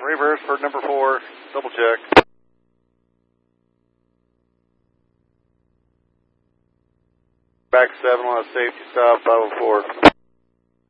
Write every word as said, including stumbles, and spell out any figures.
reverse for number four. Double check. Back seven on a safety stop, five oh four.